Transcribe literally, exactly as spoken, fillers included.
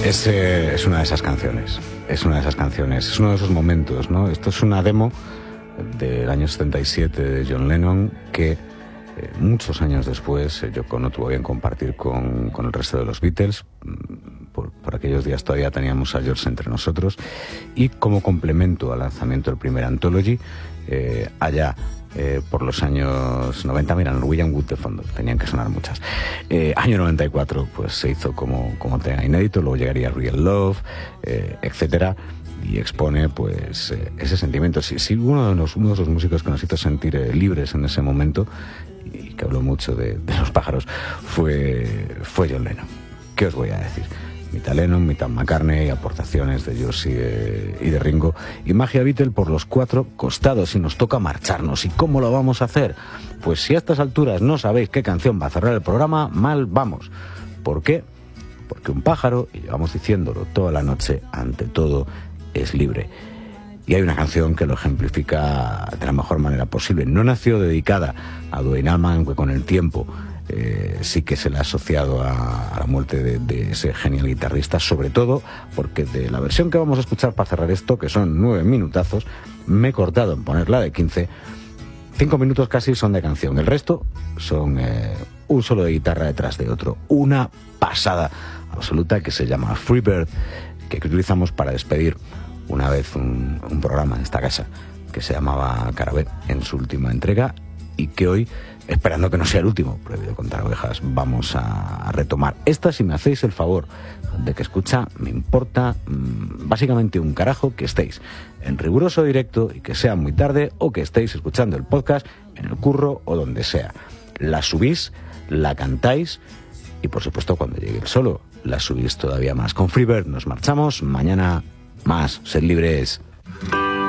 Es, eh, es una de esas canciones, es una de esas canciones, es uno de esos momentos, ¿no? Esto es una demo del año setenta y siete de John Lennon que eh, muchos años después eh, Yoko no tuvo bien compartir con, con el resto de los Beatles. Por, por aquellos días todavía teníamos a George entre nosotros, y como complemento al lanzamiento del primer Anthology, eh, allá eh, por los años noventa, mira, Norwegian Wood de fondo, tenían que sonar muchas, eh, año noventa y cuatro, pues se hizo como, como tema inédito, luego llegaría Real Love, eh, etcétera, y expone pues eh, ese sentimiento. Si, si uno, de los, uno de los músicos que nos hizo sentir eh, libres en ese momento, y que habló mucho de, de los pájaros, fue, fue John Lennon. ¿Qué os voy a decir? Mitad Lennon, mitad McCartney, aportaciones de George y de, y de Ringo, y magia Beatle por los cuatro costados, y nos toca marcharnos. ¿Y cómo lo vamos a hacer? Pues si a estas alturas no sabéis qué canción va a cerrar el programa, mal vamos. ¿Por qué? Porque un pájaro, y llevamos diciéndolo toda la noche, ante todo es libre. Y hay una canción que lo ejemplifica de la mejor manera posible. No nació dedicada a Duane Allman, que con el tiempo Eh, sí que se le ha asociado a, a la muerte de, de ese genial guitarrista, sobre todo porque de la versión que vamos a escuchar para cerrar esto, que son nueve minutazos, me he cortado en ponerla de quince. Cinco minutos casi son de canción, el resto son eh, un solo de guitarra detrás de otro, una pasada absoluta que se llama Freebird, que utilizamos para despedir una vez un, un programa en esta casa que se llamaba Carabé en su última entrega, y que hoy, esperando que no sea el último, prohibido contar ovejas, vamos a, a retomar. Esta, si me hacéis el favor de que escucha, me importa mmm, básicamente un carajo que estéis en riguroso directo y que sea muy tarde, o que estéis escuchando el podcast en el curro o donde sea. La subís, la cantáis, y por supuesto cuando llegue el solo, la subís todavía más. Con Freebird nos marchamos, mañana más, sed libres.